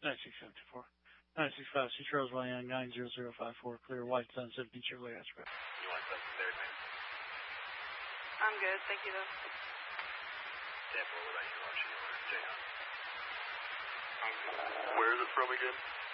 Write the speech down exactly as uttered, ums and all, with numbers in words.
ninety-six seventy-four. ninety-six five, C. Charles Wyong, nine zero zero five four, clear, white sun, seventeen Chevrolet Ashcraft. You want something there, man? I'm good, thank you, though. Tampa, what about you? Watching you, Jayhawk? Where is it from again?